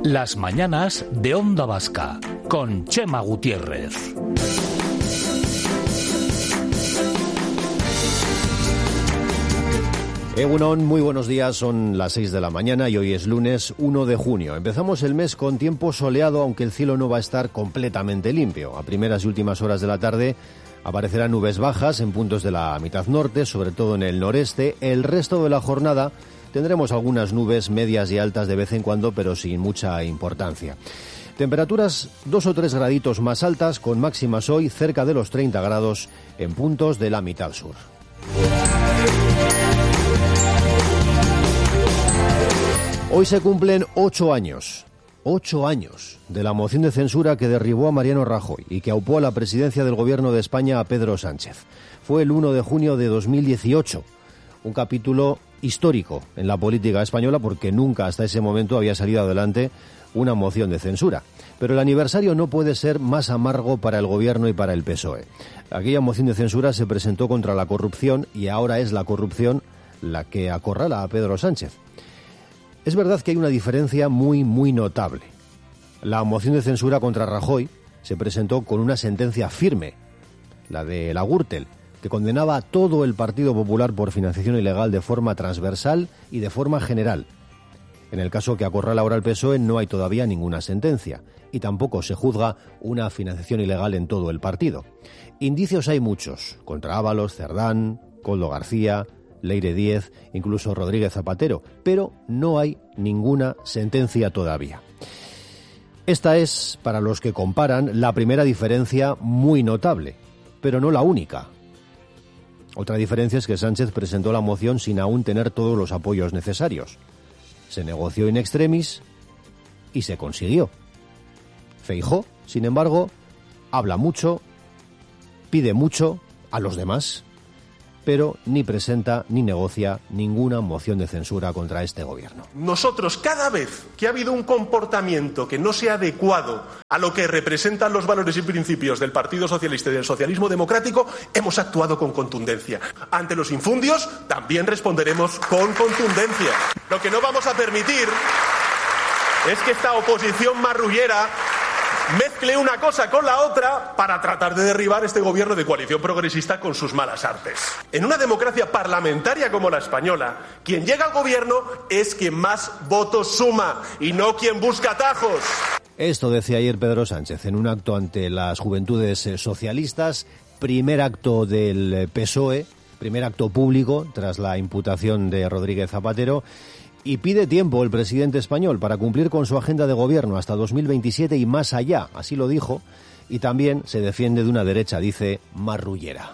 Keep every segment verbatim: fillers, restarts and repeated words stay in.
Las mañanas de Onda Vasca, con Chema Gutiérrez. Egunon, muy buenos días, son las seis de la mañana y hoy es lunes uno de junio. Empezamos el mes con tiempo soleado, aunque el cielo no va a estar completamente limpio. A primeras y últimas horas de la tarde aparecerán nubes bajas en puntos de la mitad norte, sobre todo en el noreste. El resto de la jornada tendremos algunas nubes medias y altas de vez en cuando, pero sin mucha importancia. Temperaturas dos o tres graditos más altas, con máximas hoy cerca de los treinta grados en puntos de la mitad sur. Hoy se cumplen ocho años, ocho años de la moción de censura que derribó a Mariano Rajoy y que aupó a la presidencia del Gobierno de España a Pedro Sánchez. Fue el uno de junio de dos mil dieciocho, un capítulo histórico en la política española porque nunca hasta ese momento había salido adelante una moción de censura. Pero el aniversario no puede ser más amargo para el Gobierno y para el P S O E. Aquella moción de censura se presentó contra la corrupción y ahora es la corrupción la que acorrala a Pedro Sánchez. Es verdad que hay una diferencia muy, muy notable. La moción de censura contra Rajoy se presentó con una sentencia firme, la de la Gürtel, que condenaba a todo el Partido Popular por financiación ilegal de forma transversal y de forma general. En el caso que acorrala ahora el P S O E no hay todavía ninguna sentencia y tampoco se juzga una financiación ilegal en todo el partido. Indicios hay muchos, contra Ábalos, Cerdán, Koldo García, Leire Díez, incluso Rodríguez Zapatero, pero no hay ninguna sentencia todavía. Esta es, para los que comparan, la primera diferencia muy notable, pero no la única. Otra diferencia es que Sánchez presentó la moción sin aún tener todos los apoyos necesarios. Se negoció in extremis y se consiguió. Feijóo, sin embargo, habla mucho, pide mucho a los demás, pero ni presenta ni negocia ninguna moción de censura contra este gobierno. Nosotros, cada vez que ha habido un comportamiento que no sea adecuado a lo que representan los valores y principios del Partido Socialista y del socialismo democrático, hemos actuado con contundencia. Ante los infundios, también responderemos con contundencia. Lo que no vamos a permitir es que esta oposición marrullera mezcle una cosa con la otra para tratar de derribar este gobierno de coalición progresista con sus malas artes. En una democracia parlamentaria como la española, quien llega al gobierno es quien más votos suma y no quien busca atajos. Esto decía ayer Pedro Sánchez en un acto ante las juventudes socialistas, primer acto del P S O E, primer acto público tras la imputación de Rodríguez Zapatero. Y pide tiempo el presidente español para cumplir con su agenda de gobierno hasta dos mil veintisiete y más allá, así lo dijo, y también se defiende de una derecha, dice, marrullera.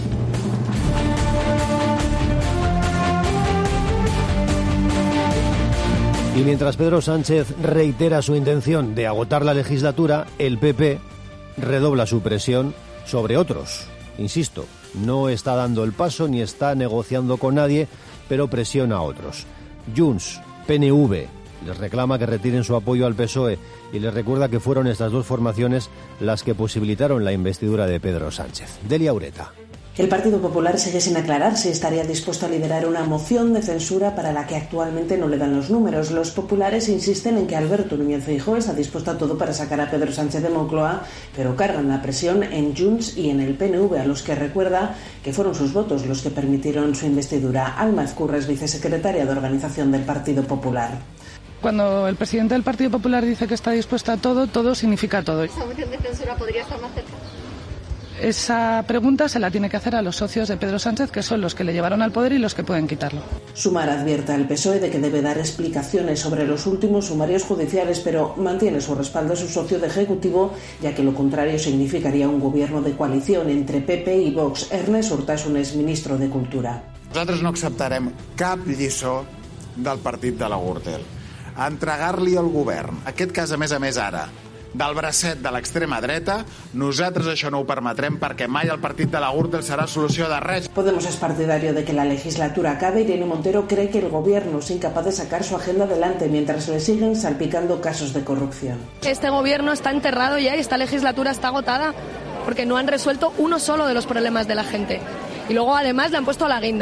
Y mientras Pedro Sánchez reitera su intención de agotar la legislatura, el P P redobla su presión sobre otros. Insisto, no está dando el paso ni está negociando con nadie, pero presiona a otros. Junts, P N V, les reclama que retiren su apoyo al P S O E y les recuerda que fueron estas dos formaciones las que posibilitaron la investidura de Pedro Sánchez. Delia Ureta. El Partido Popular sigue sin aclarar si estaría dispuesto a liderar una moción de censura para la que actualmente no le dan los números. Los populares insisten en que Alberto Núñez Feijóo está dispuesto a todo para sacar a Pedro Sánchez de Moncloa, pero cargan la presión en Junts y en el P N V, a los que recuerda que fueron sus votos los que permitieron su investidura. Alma Ezcurra, vicesecretaria de Organización del Partido Popular. Cuando el presidente del Partido Popular dice que está dispuesto a todo, todo significa todo. ¿Esa moción de censura podría estar más cerca? Esa pregunta se la tiene que hacer a los socios de Pedro Sánchez, que son los que le llevaron al poder y los que pueden quitarlo. Sumar advierte al P S O E de que debe dar explicaciones sobre los últimos sumarios judiciales, pero mantiene su respaldo a su socio de Ejecutivo, ya que lo contrario significaría un gobierno de coalición entre P P i Vox. Ernest Urtasun és ministro de Cultura. Nosaltres no acceptarem cap lliçó del partit de la Gürtel. Entregar-li al govern, aquest cas a més a més ara, del bracet de l'extrema dreta, nosaltres això no ho permetrem perquè mai el partit de la Gürtel serà solució de res. Podemos es partidario de que la legislatura acabe. Irene Montero cree que el gobierno es incapaz de sacar su agenda adelante mientras le siguen salpicando casos de corrupción. Este gobierno está enterrado ya y esta legislatura está agotada porque no han resuelto uno solo de los problemas de la gente. Y luego además le han puesto la guinda.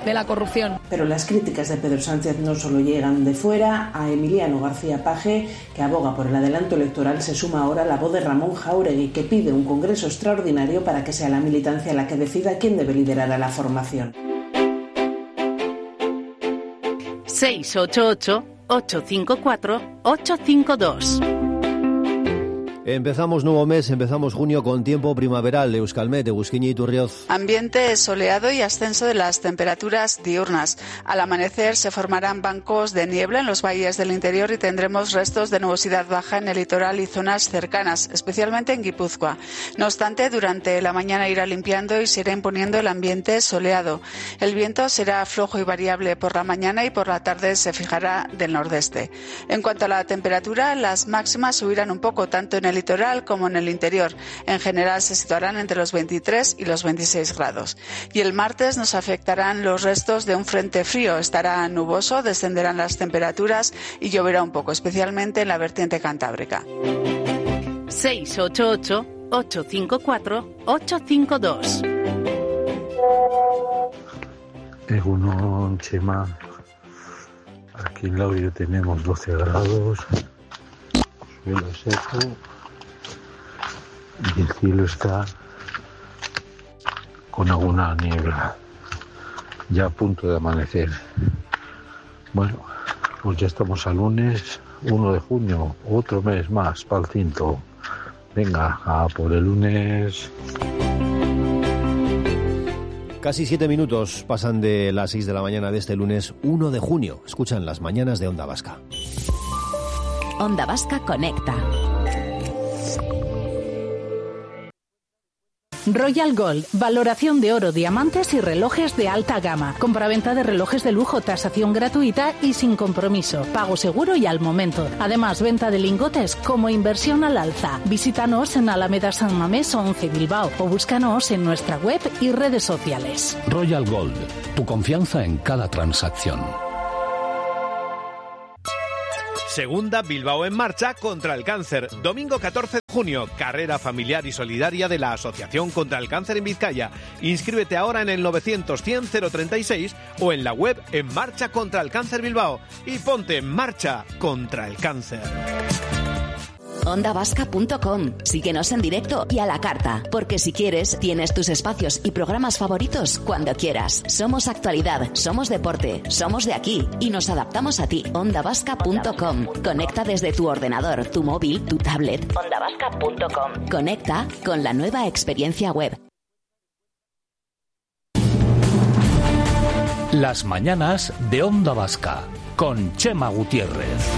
de la corrupción. Pero las críticas de Pedro Sánchez no solo llegan de fuera. A Emiliano García Paje, que aboga por el adelanto electoral, se suma ahora la voz de Ramón Jáuregui, que pide un congreso extraordinario para que sea la militancia la que decida quién debe liderar a la formación. seis ocho ocho, ocho cinco cuatro, ocho cinco dos. Empezamos nuevo mes, empezamos junio con tiempo primaveral. Euskalmet, Egusquiña y Turrioz. Ambiente soleado y ascenso de las temperaturas diurnas. Al amanecer se formarán bancos de niebla en los valles del interior y tendremos restos de nubosidad baja en el litoral y zonas cercanas, especialmente en Guipúzcoa. No obstante, durante la mañana irá limpiando y se irá imponiendo el ambiente soleado. El viento será flojo y variable por la mañana y por la tarde se fijará del nordeste. En cuanto a la temperatura, las máximas subirán un poco tanto en el litoral como en el interior. En general se situarán entre los veintitrés y los veintiséis grados. Y el martes nos afectarán los restos de un frente frío. Estará nuboso, descenderán las temperaturas y lloverá un poco, especialmente en la vertiente cantábrica. seis ocho ocho, ocho cinco cuatro, ocho cinco dos. Egunon, Chema. Aquí en Laudio tenemos doce grados, suelo seco y el cielo está con alguna niebla, ya a punto de amanecer. Bueno, pues ya estamos a lunes uno de junio, otro mes más para el cinto. Venga, a por el lunes. Casi siete minutos pasan de las seis de la mañana de este lunes uno de junio. Escuchan las mañanas de Onda Vasca. Onda Vasca conecta. Royal Gold, valoración de oro, diamantes y relojes de alta gama. Compraventa de relojes de lujo, tasación gratuita y sin compromiso. Pago seguro y al momento. Además, venta de lingotes como inversión al alza. Visítanos en Alameda San Mamés once Bilbao o búscanos en nuestra web y redes sociales. Royal Gold, tu confianza en cada transacción. Segunda Bilbao en marcha contra el cáncer. Domingo catorce de junio, carrera familiar y solidaria de la Asociación contra el Cáncer en Vizcaya. Inscríbete ahora en el novecientos cien cero treinta y seis o en la web En Marcha contra el Cáncer Bilbao y ponte en marcha contra el cáncer. onda vasca punto com. Síguenos en directo y a la carta, porque si quieres, tienes tus espacios y programas favoritos cuando quieras. Somos actualidad, somos deporte, somos de aquí y nos adaptamos a ti. onda vasca punto com. Conecta desde tu ordenador, tu móvil, tu tablet. onda vasca punto com. Conecta con la nueva experiencia web. Las mañanas de Onda Vasca con Chema Gutiérrez.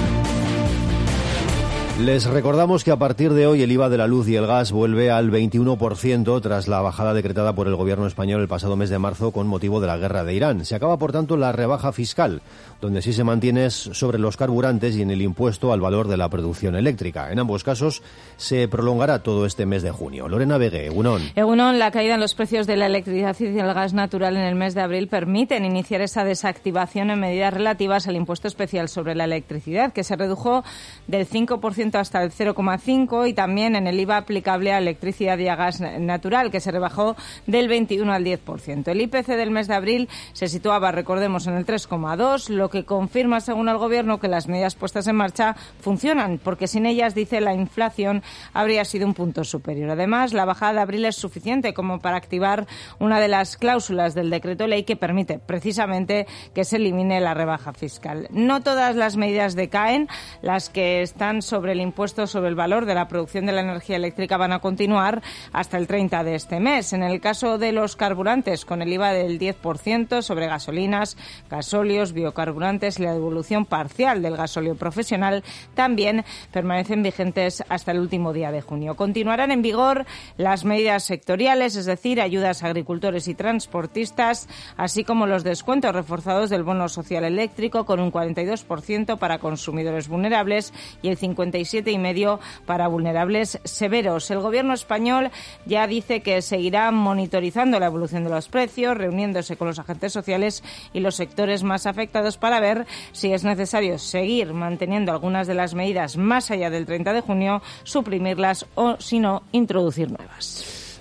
Les recordamos que a partir de hoy el I V A de la luz y el gas vuelve al veintiuno por ciento tras la bajada decretada por el gobierno español el pasado mes de marzo con motivo de la guerra de Irán. Se acaba, por tanto, la rebaja fiscal, donde sí se mantiene es sobre los carburantes y en el impuesto al valor de la producción eléctrica. En ambos casos se prolongará todo este mes de junio. Lorena Vegue, Egunon. Egunon, la caída en los precios de la electricidad y del gas natural en el mes de abril permiten iniciar esa desactivación en medidas relativas al impuesto especial sobre la electricidad, que se redujo del cinco por ciento hasta el cero coma cinco por ciento y también en el I V A aplicable a electricidad y a gas natural, que se rebajó del veintiuno al diez por ciento. El I P C del mes de abril se situaba, recordemos, en el tres coma dos por ciento, lo que confirma, según el Gobierno, que las medidas puestas en marcha funcionan, porque sin ellas, dice, la inflación habría sido un punto superior. Además, la bajada de abril es suficiente como para activar una de las cláusulas del decreto ley que permite precisamente que se elimine la rebaja fiscal. No todas las medidas decaen, las que están sobre el impuesto sobre el valor de la producción de la energía eléctrica van a continuar hasta el treinta de este mes. En el caso de los carburantes, con el I V A del diez por ciento sobre gasolinas, gasóleos, biocarburantes y la devolución parcial del gasóleo profesional, también permanecen vigentes hasta el último día de junio. Continuarán en vigor las medidas sectoriales, es decir, ayudas a agricultores y transportistas, así como los descuentos reforzados del bono social eléctrico, con un cuarenta y dos por ciento para consumidores vulnerables y el cincuenta y siete por ciento y medio para vulnerables severos. El Gobierno español ya dice que seguirá monitorizando la evolución de los precios, reuniéndose con los agentes sociales y los sectores más afectados para ver si es necesario seguir manteniendo algunas de las medidas más allá del treinta de junio, suprimirlas o, si no, introducir nuevas.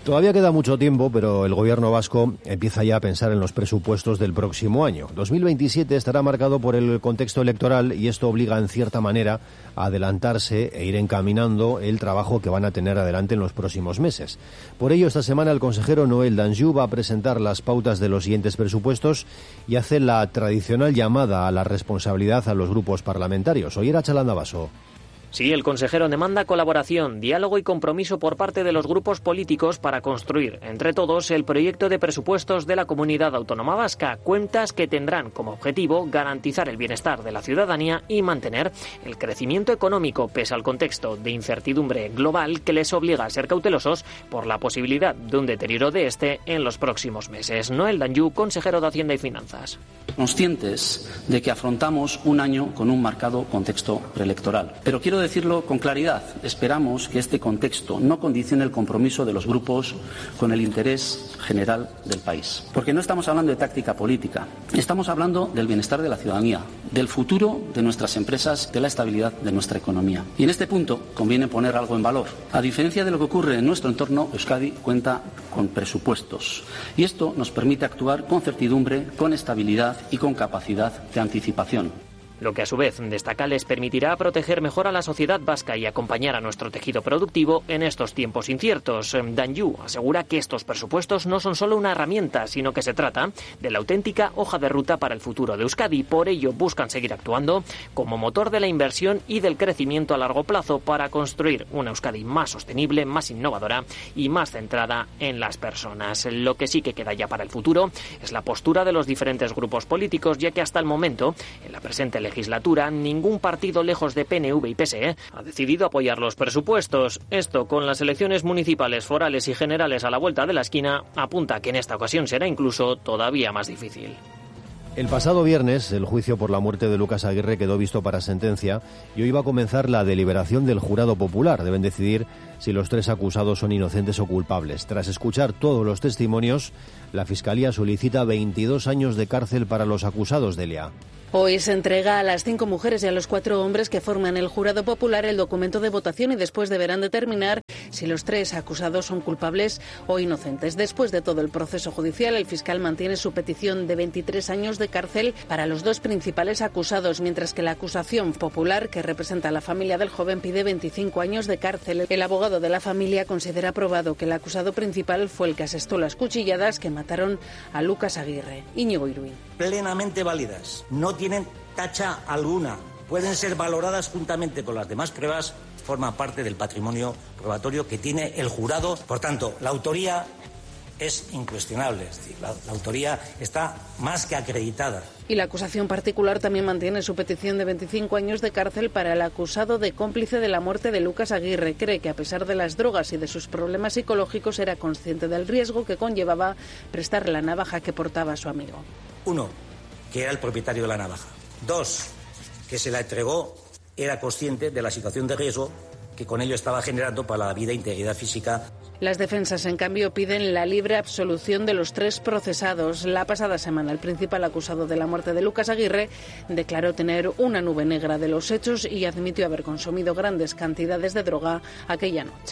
Todavía queda mucho tiempo, pero el gobierno vasco empieza ya a pensar en los presupuestos del próximo año. dos mil veintisiete estará marcado por el contexto electoral y esto obliga en cierta manera a adelantarse e ir encaminando el trabajo que van a tener adelante en los próximos meses. Por ello, esta semana el consejero Noel Danjou va a presentar las pautas de los siguientes presupuestos y hace la tradicional llamada a la responsabilidad a los grupos parlamentarios. Oyer a Chalandabaso. Sí, el consejero demanda colaboración, diálogo y compromiso por parte de los grupos políticos para construir, entre todos, el proyecto de presupuestos de la Comunidad Autónoma Vasca, cuentas que tendrán como objetivo garantizar el bienestar de la ciudadanía y mantener el crecimiento económico, pese al contexto de incertidumbre global que les obliga a ser cautelosos por la posibilidad de un deterioro de este en los próximos meses. Noel Danjou, consejero de Hacienda y Finanzas. Conscientes de que afrontamos un año con un marcado contexto preelectoral, pero quiero decirlo con claridad, esperamos que este contexto no condicione el compromiso de los grupos con el interés general del país. Porque no estamos hablando de táctica política, estamos hablando del bienestar de la ciudadanía, del futuro de nuestras empresas, de la estabilidad de nuestra economía. Y en este punto conviene poner algo en valor. A diferencia de lo que ocurre en nuestro entorno, Euskadi cuenta con presupuestos. Y esto nos permite actuar con certidumbre, con estabilidad y con capacidad de anticipación. Lo que a su vez destaca les permitirá proteger mejor a la sociedad vasca y acompañar a nuestro tejido productivo en estos tiempos inciertos. Danjou asegura que estos presupuestos no son solo una herramienta, sino que se trata de la auténtica hoja de ruta para el futuro de Euskadi. Por ello buscan seguir actuando como motor de la inversión y del crecimiento a largo plazo para construir una Euskadi más sostenible, más innovadora y más centrada en las personas. Lo que sí que queda ya para el futuro es la postura de los diferentes grupos políticos, ya que hasta el momento, en la presente legislatura, ningún partido lejos de P N V y P S E ha decidido apoyar los presupuestos. Esto, con las elecciones municipales, forales y generales a la vuelta de la esquina, apunta que en esta ocasión será incluso todavía más difícil. El pasado viernes, el juicio por la muerte de Lucas Aguirre quedó visto para sentencia y hoy va a comenzar la deliberación del jurado popular. Deben decidir si los tres acusados son inocentes o culpables. Tras escuchar todos los testimonios, la Fiscalía solicita veintidós años de cárcel para los acusados, Delia. Hoy se entrega a las cinco mujeres y a los cuatro hombres que forman el jurado popular el documento de votación y después deberán determinar si los tres acusados son culpables o inocentes. Después de todo el proceso judicial, el fiscal mantiene su petición de veintitrés años de cárcel para los dos principales acusados, mientras que la acusación popular, que representa a la familia del joven, pide veinticinco años de cárcel. El abogado de la familia considera probado que el acusado principal fue el que asestó las cuchilladas que mataron a Lucas Aguirre. Íñigo Iruín. Plenamente válidas, no tienen tacha alguna, pueden ser valoradas juntamente con las demás pruebas, forman parte del patrimonio probatorio que tiene el jurado. Por tanto, la autoría es incuestionable, es decir, la, la autoría está más que acreditada. Y la acusación particular también mantiene su petición de veinticinco años de cárcel para el acusado de cómplice de la muerte de Lucas Aguirre. Cree que a pesar de las drogas y de sus problemas psicológicos era consciente del riesgo que conllevaba prestar la navaja que portaba a su amigo. Uno, que era el propietario de la navaja. Dos, que se la entregó, era consciente de la situación de riesgo que con ello estaba generando para la vida e integridad física. Las defensas, en cambio, piden la libre absolución de los tres procesados. La pasada semana, el principal acusado de la muerte de Lucas Aguirre declaró tener una nube negra de los hechos y admitió haber consumido grandes cantidades de droga aquella noche.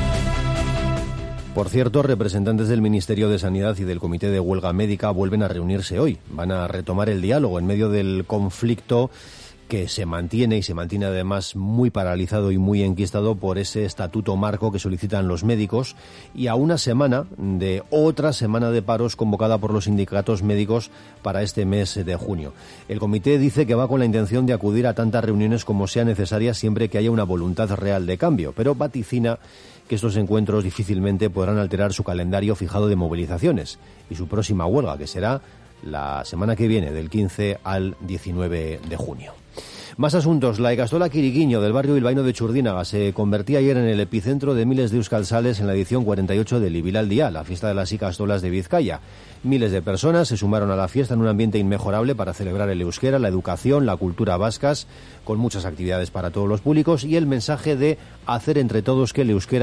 Por cierto, representantes del Ministerio de Sanidad y del Comité de Huelga Médica vuelven a reunirse hoy. Van a retomar el diálogo en medio del conflicto que se mantiene y se mantiene además muy paralizado y muy enquistado por ese estatuto marco que solicitan los médicos y a una semana de otra semana de paros convocada por los sindicatos médicos para este mes de junio. El comité dice que va con la intención de acudir a tantas reuniones como sea necesaria siempre que haya una voluntad real de cambio, pero vaticina que estos encuentros difícilmente podrán alterar su calendario fijado de movilizaciones y su próxima huelga, que será la semana que viene, del quince al diecinueve de junio. Más asuntos. La Ikastola Quiriquiño del barrio bilbaíno de Churdínaga se convertía ayer en el epicentro de miles de euskaltzales en la edición cuarenta y ocho del Ibilaldia, la fiesta de las Ikastolas de Vizcaya. Miles de personas se sumaron a la fiesta en un ambiente inmejorable para celebrar el euskera, la educación, la cultura vascas, con muchas actividades para todos los públicos y el mensaje de hacer entre todos que el euskera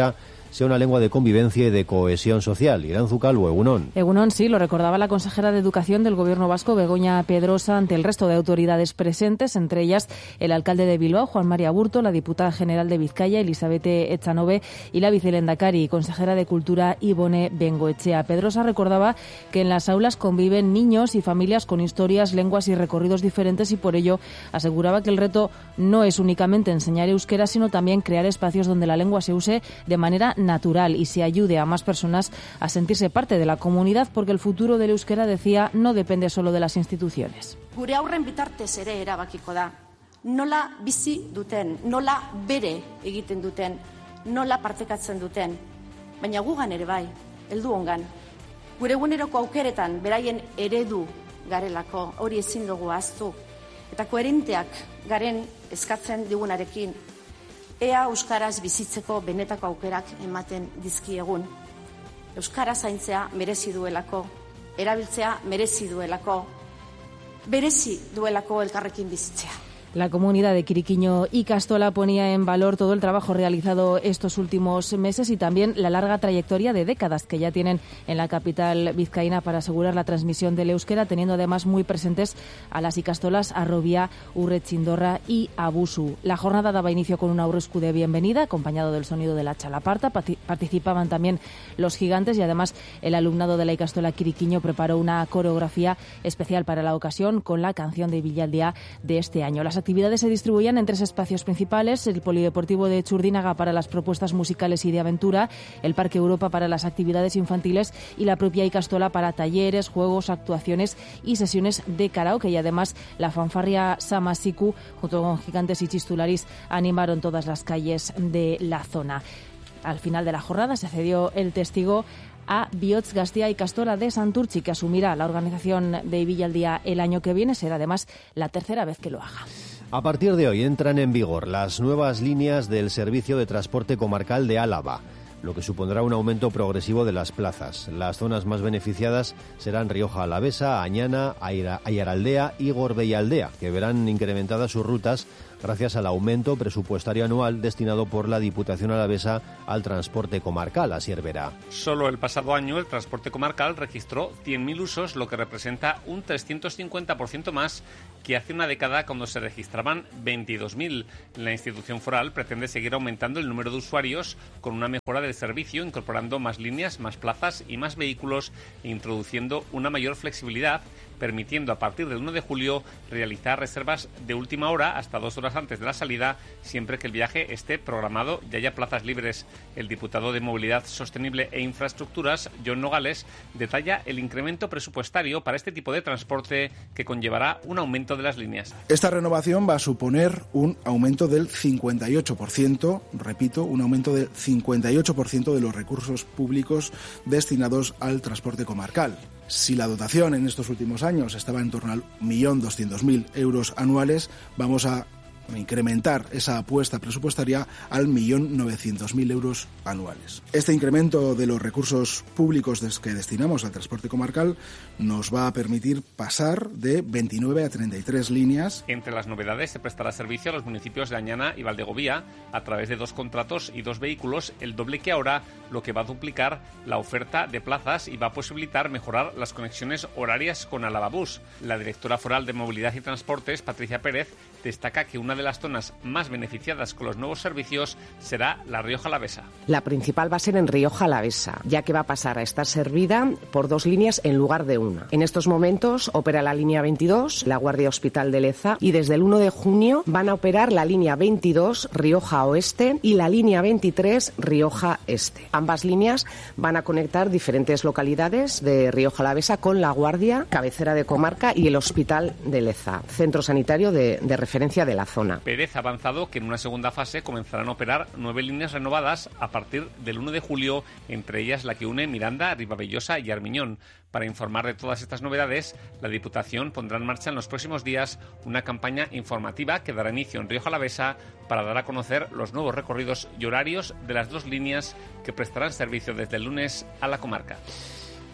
sea una lengua de convivencia y de cohesión social. Iranzu Calvo, Egunon. Egunon, sí, lo recordaba la consejera de Educación del Gobierno vasco, Begoña Pedrosa, ante el resto de autoridades presentes, entre ellas el alcalde de Bilbao, Juan María Aburto, la diputada general de Vizcaya, Elizabeth Echanove, y la vicelendakari y consejera de Cultura, Ibone Bengoechea. Pedrosa recordaba que en las aulas conviven niños y familias con historias, lenguas y recorridos diferentes, y por ello aseguraba que el reto no es únicamente enseñar euskera, sino también crear espacios donde la lengua se use de manera natural y se ayude a más personas a sentirse parte de la comunidad, porque el futuro del euskera, decía, no depende solo de las instituciones. Gure aurren bitartez ere erabakiko da. Nola bizi duten, nola bere egiten duten, nola partekatzen duten. Baina gugan ere bai, heldu ongan. Gure eguneroko aukeretan beraien eredu garelako, hori ezin dugu ahaztu. Eta koherenteak garen eskatzen digunarekin, ea euskaraz bizitzeko benetako aukerak ematen dizkiegun. Euskara zaintzea merezi duelako, erabiltzea merezi duelako, berezi duelako elkarrekin bizitzea. La comunidad de Quiriquiño y Castola ponía en valor todo el trabajo realizado estos últimos meses y también la larga trayectoria de décadas que ya tienen en la capital vizcaína para asegurar la transmisión del euskera, teniendo además muy presentes a las icastolas Arrobia, Urretxindorra y Abusu. La jornada daba inicio con un aurresku de bienvenida, acompañado del sonido de la chalaparta. Participaban también los gigantes y además el alumnado de la icastola Quiriquiño preparó una coreografía especial para la ocasión con la canción de Villaldia de este año. Las actividades se distribuían en tres espacios principales: el Polideportivo de Churdínaga para las propuestas musicales y de aventura, el Parque Europa para las actividades infantiles y la propia Icastola para talleres, juegos, actuaciones y sesiones de karaoke. Y además la fanfarria Samasiku, junto con gigantes y chistularis, animaron todas las calles de la zona. Al final de la jornada se cedió el testigo a Bihotz Gaztea Ikastola de Santurtzi, que asumirá la organización de Ibillaldia el año que viene. Será además la tercera vez que lo haga. A partir de hoy entran en vigor las nuevas líneas del Servicio de Transporte Comarcal de Álava, lo que supondrá un aumento progresivo de las plazas. Las zonas más beneficiadas serán Rioja Alavesa, Añana, Aiaraldea y Gorbeialdea, que verán incrementadas sus rutas gracias al aumento presupuestario anual destinado por la Diputación Alavesa al transporte comarcal. Así verá. Solo el pasado año el transporte comarcal registró cien mil usos, lo que representa un trescientos cincuenta por ciento más que hace una década, cuando se registraban veintidós mil. La institución foral pretende seguir aumentando el número de usuarios con una mejora del servicio, incorporando más líneas, más plazas y más vehículos e introduciendo una mayor flexibilidad, permitiendo a partir del uno de julio realizar reservas de última hora hasta dos horas antes de la salida, siempre que el viaje esté programado y haya plazas libres. El diputado de Movilidad Sostenible e Infraestructuras, John Nogales, detalla el incremento presupuestario para este tipo de transporte que conllevará un aumento de las líneas. Esta renovación va a suponer un aumento del cincuenta y ocho por ciento, repito, un aumento del cincuenta y ocho por ciento de los recursos públicos destinados al transporte comarcal. Si la dotación en estos últimos años estaba en torno al un millón doscientos mil euros anuales, vamos a incrementar esa apuesta presupuestaria al un millón novecientos mil euros anuales. Este incremento de los recursos públicos que destinamos al transporte comarcal nos va a permitir pasar de veintinueve a treinta y tres líneas. Entre las novedades se prestará servicio a los municipios de Añana y Valdegovía a través de dos contratos y dos vehículos, el doble que ahora, lo que va a duplicar la oferta de plazas y va a posibilitar mejorar las conexiones horarias con Alavabús. La directora foral de Movilidad y Transportes, Patricia Pérez, destaca que una de las zonas más beneficiadas con los nuevos servicios será la Rioja Alavesa. La principal va a ser en Rioja Alavesa, ya que va a pasar a estar servida por dos líneas en lugar de una. En estos momentos opera la línea veintidós, la Guardia Hospital de Leza, y desde el uno de junio van a operar la línea veintidós, Rioja Oeste, y la línea veintitrés, Rioja Este. Ambas líneas van a conectar diferentes localidades de Rioja Alavesa con la Guardia, cabecera de comarca, y el Hospital de Leza, centro sanitario de, de referencia de la zona. Pérez ha avanzado que en una segunda fase comenzarán a operar nueve líneas renovadas a partir del uno de julio, entre ellas la que une Miranda, Ribavellosa y Armiñón. Para informar de todas estas novedades, la Diputación pondrá en marcha en los próximos días una campaña informativa que dará inicio en Rioja Alavesa para dar a conocer los nuevos recorridos y horarios de las dos líneas que prestarán servicio desde el lunes a la comarca.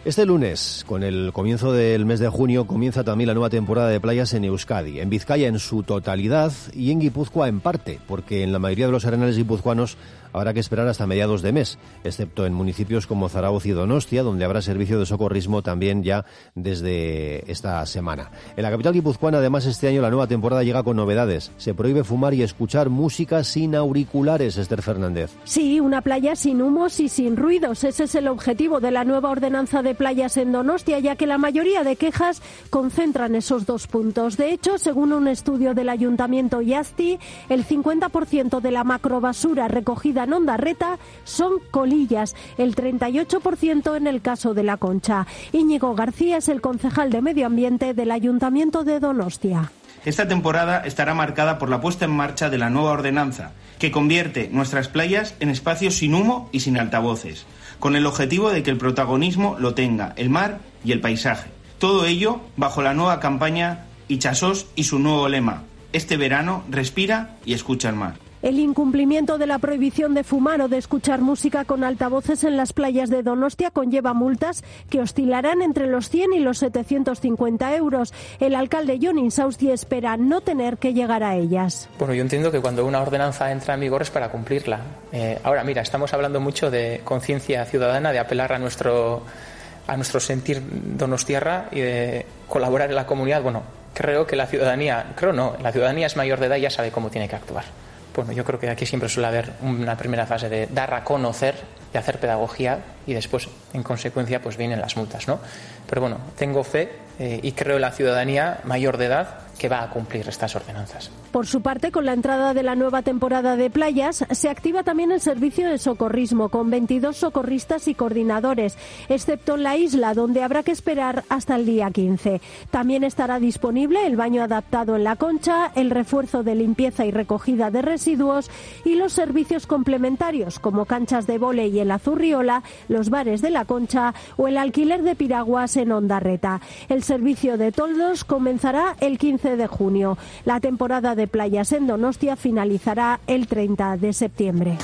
Este lunes, con el comienzo del mes de junio, comienza también la nueva temporada de playas en Euskadi, en Vizcaya en su totalidad y en Guipúzcoa en parte, porque en la mayoría de los arenales guipuzcoanos habrá que esperar hasta mediados de mes, excepto en municipios como Zaragoza y Donostia, donde habrá servicio de socorrismo también ya desde esta semana. En la capital guipuzcoana, además, este año la nueva temporada llega con novedades. Se prohíbe fumar y escuchar música sin auriculares, Esther Fernández. Sí, una playa sin humos y sin ruidos. Ese es el objetivo de la nueva ordenanza de playas en Donostia, ya que la mayoría de quejas concentran esos dos puntos. De hecho, según un estudio del Ayuntamiento Iazti, el cincuenta por ciento de la macrobasura recogida en Ondarreta son colillas, el treinta y ocho por ciento en el caso de La Concha. Íñigo García es el concejal de Medio Ambiente del Ayuntamiento de Donostia. Esta temporada estará marcada por la puesta en marcha de la nueva ordenanza, que convierte nuestras playas en espacios sin humo y sin altavoces, con el objetivo de que el protagonismo lo tenga el mar y el paisaje. Todo ello bajo la nueva campaña Itxasos y su nuevo lema: este verano respira y escucha el mar. El incumplimiento de la prohibición de fumar o de escuchar música con altavoces en las playas de Donostia conlleva multas que oscilarán entre los cien y los setecientos cincuenta euros. El alcalde Jon Insausti espera no tener que llegar a ellas. Bueno, yo entiendo que cuando una ordenanza entra en vigor es para cumplirla. Eh, ahora, mira, estamos hablando mucho de conciencia ciudadana, de apelar a nuestro, a nuestro sentir donostiarra y de colaborar en la comunidad. Bueno, creo que la ciudadanía, creo no, la ciudadanía es mayor de edad y ya sabe cómo tiene que actuar. Bueno, yo creo que aquí siempre suele haber una primera fase de dar a conocer, de hacer pedagogía y después, en consecuencia, pues vienen las multas, ¿no? Pero bueno, tengo fe eh, y creo en la ciudadanía mayor de edad que va a cumplir estas ordenanzas. Por su parte, con la entrada de la nueva temporada de playas, se activa también el servicio de socorrismo, con veintidós socorristas y coordinadores, excepto en la isla, donde habrá que esperar hasta el día quince. También estará disponible el baño adaptado en La Concha, el refuerzo de limpieza y recogida de residuos y los servicios complementarios, como canchas de vóley en la Zurriola, los bares de La Concha o el alquiler de piraguas en Ondarreta. El servicio de toldos comenzará el quince de junio. La temporada de playas en Donostia finalizará el treinta de septiembre.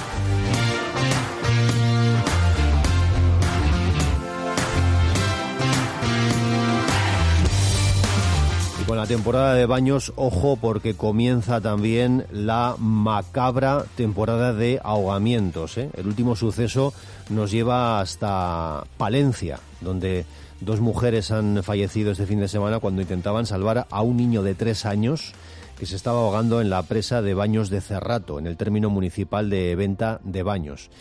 Y con la temporada de baños, ojo, porque comienza también la macabra temporada de ahogamientos, ¿eh? El último suceso nos lleva hasta Palencia, donde dos mujeres han fallecido este fin de semana cuando intentaban salvar a un niño de tres años que se estaba ahogando en la presa de Baños de Cerrato, en el término municipal de Venta de Baños.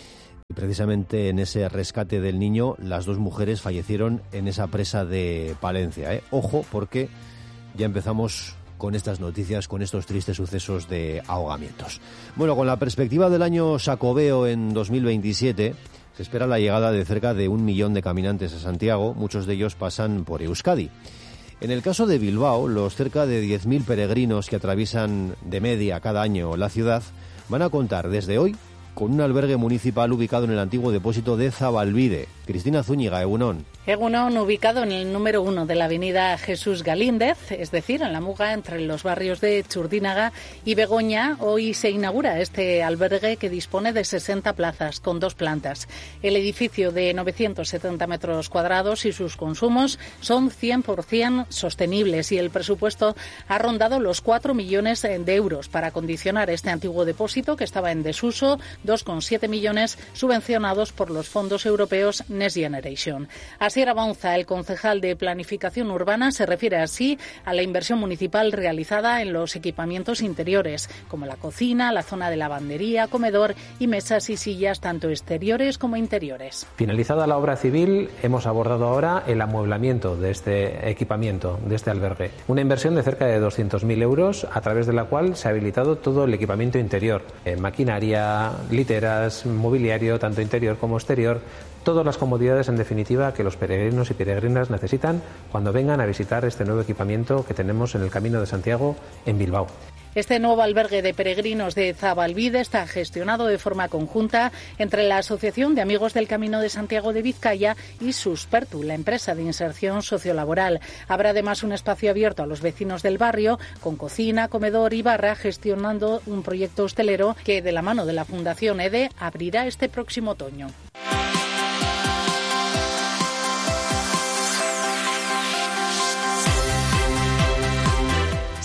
Y precisamente en ese rescate del niño, las dos mujeres fallecieron en esa presa de Palencia, ¿eh? Ojo, porque ya empezamos con estas noticias, con estos tristes sucesos de ahogamientos. Bueno, con la perspectiva del año Xacobeo en dos mil veintisiete... se espera la llegada de cerca de un millón de caminantes a Santiago, muchos de ellos pasan por Euskadi. En el caso de Bilbao, los cerca de diez mil peregrinos que atraviesan de media cada año la ciudad van a contar desde hoy con un albergue municipal ubicado en el antiguo depósito de Zabalbide. Cristina Zúñiga, Egunon. Egunon, ubicado en el número uno de la avenida Jesús Galíndez, es decir, en la muga entre los barrios de Churdínaga y Begoña, hoy se inaugura este albergue que dispone de sesenta plazas con dos plantas. El edificio de novecientos setenta metros cuadrados y sus consumos son cien por ciento sostenibles y el presupuesto ha rondado los cuatro millones de euros para acondicionar este antiguo depósito que estaba en desuso, dos coma siete millones subvencionados por los fondos europeos Next Generation. Asier Abaunza, el concejal de Planificación Urbana, se refiere así a la inversión municipal realizada en los equipamientos interiores, como la cocina, la zona de lavandería, comedor y mesas y sillas, tanto exteriores como interiores. Finalizada la obra civil, hemos abordado ahora el amueblamiento de este equipamiento, de este albergue. Una inversión de cerca de doscientos mil euros, a través de la cual se ha habilitado todo el equipamiento interior, eh, maquinaria, literas, mobiliario, tanto interior como exterior, todas las comodidades, en definitiva, que los peregrinos y peregrinas necesitan cuando vengan a visitar este nuevo equipamiento que tenemos en el Camino de Santiago en Bilbao. Este nuevo albergue de peregrinos de Zabalbide está gestionado de forma conjunta entre la Asociación de Amigos del Camino de Santiago de Vizcaya y Suspertu, la empresa de inserción sociolaboral. Habrá además un espacio abierto a los vecinos del barrio, con cocina, comedor y barra, gestionando un proyecto hostelero que, de la mano de la Fundación E D E, abrirá este próximo otoño.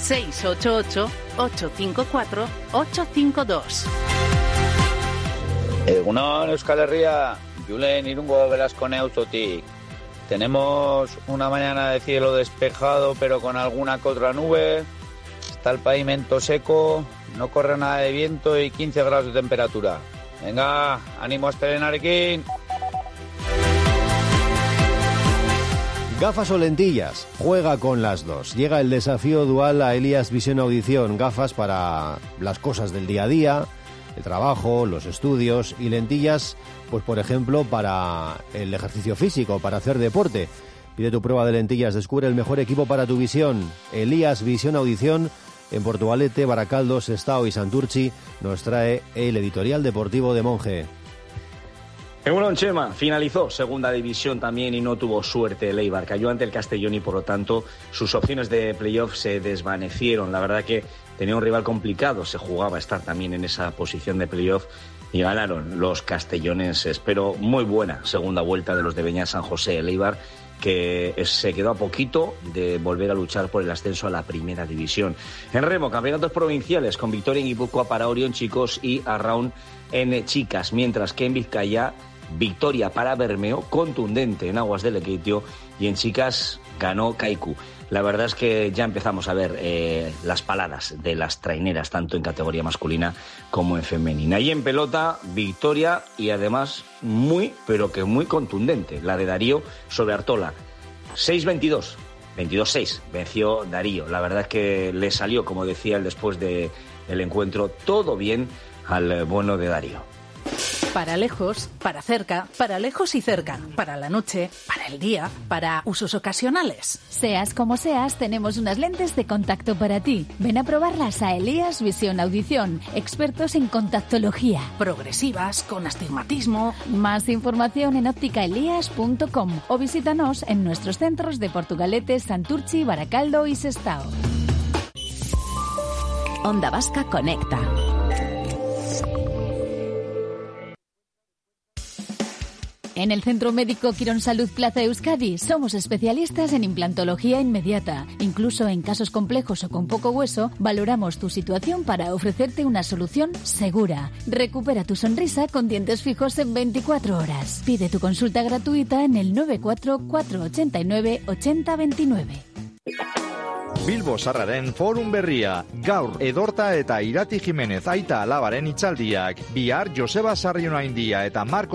seis ocho ocho, ocho cinco cuatro, ocho cinco dos. Egunon, Euskal Herria, Julen Irungo Velasco Neutotic. Tenemos una mañana de cielo despejado, pero con alguna que otra nube. Está el pavimento seco, no corre nada de viento y quince grados de temperatura. Venga, ánimo a Estelenarekin. Gafas o lentillas, juega con las dos. Llega el desafío dual a Elías Visión Audición. Gafas para las cosas del día a día, el trabajo, los estudios, y lentillas, pues por ejemplo, para el ejercicio físico, para hacer deporte. Pide tu prueba de lentillas, descubre el mejor equipo para tu visión. Elías Visión Audición, en Portugalete, Baracaldo, Sestao y Santurchi, nos trae el editorial deportivo de Monje. Egunon, Chema, finalizó segunda división también y no tuvo suerte el Eibar. Cayó ante el Castellón y por lo tanto sus opciones de playoff se desvanecieron. La verdad que tenía un rival complicado, se jugaba estar también en esa posición de playoff y ganaron los castellonenses. Pero muy buena segunda vuelta de los de Beñat San José. El Eibar, que se quedó a poquito de volver a luchar por el ascenso a la primera división. En remo, campeonatos provinciales con victoria en Guipúzcoa para Orión chicos y Arraun en chicas, mientras que en Vizcaya victoria para Bermeo, contundente en aguas del Lequeitio, y en chicas ganó Kaiku. La verdad es que ya empezamos a ver eh, las paladas de las traineras, tanto en categoría masculina como en femenina. Y en pelota, victoria y además muy, pero que muy contundente, la de Darío sobre Artola. seis veintidós, veintidós seis, venció Darío. La verdad es que le salió, como decía él después de, del encuentro, todo bien al bueno de Darío. Para lejos, para cerca, para lejos y cerca, para la noche, para el día, para usos ocasionales. Seas como seas, tenemos unas lentes de contacto para ti. Ven a probarlas a Elías Visión Audición, expertos en contactología. Progresivas, con astigmatismo. Más información en óptica elías punto com o visítanos en nuestros centros de Portugalete, Santurchi, Baracaldo y Sestao. Onda Vasca Conecta. En el Centro Médico Quirónsalud Plaza Euskadi somos especialistas en implantología inmediata. Incluso en casos complejos o con poco hueso, valoramos tu situación para ofrecerte una solución segura. Recupera tu sonrisa con dientes fijos en veinticuatro horas. Pide tu consulta gratuita en el nueve cuatro cuatro ocho nueve ocho cero dos nueve. Bilbo Sarraren Forum Berria, gaur Edorta eta Irati Jimenez aita alabaren itzaldiak, bihar Joseba Sarrionaindia eta Marco